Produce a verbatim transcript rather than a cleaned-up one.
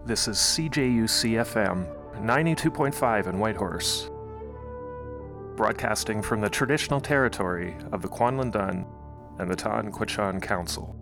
This is C J U C F M ninety-two point five in Whitehorse, broadcasting from the traditional territory of the Kwanlin Dun and the Ta'an Quechan Council.